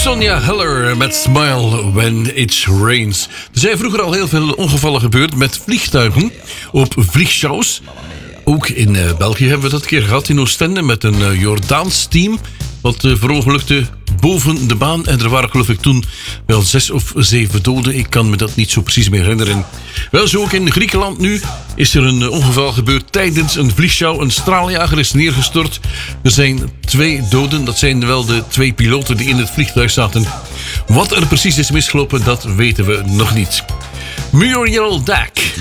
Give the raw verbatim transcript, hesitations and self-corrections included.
Sonja Heller met Smile When It Rains. Er zijn vroeger al heel veel ongevallen gebeurd met vliegtuigen op vliegshows. Ook in uh, België hebben we dat een keer gehad in Oostende met een uh, Jordaans team. Wat uh, verongelukte boven de baan. En er waren geloof ik toen wel zes of zeven doden. Ik kan me dat niet zo precies meer herinneren. Wel, zo ook in Griekenland nu is er een uh, ongeval gebeurd tijdens een vliegshow. Een straaljager is neergestort. Er zijn twee doden. Dat zijn wel de twee piloten die in het vliegtuig zaten. Wat er precies is misgelopen, dat weten we nog niet. Muriel Dack.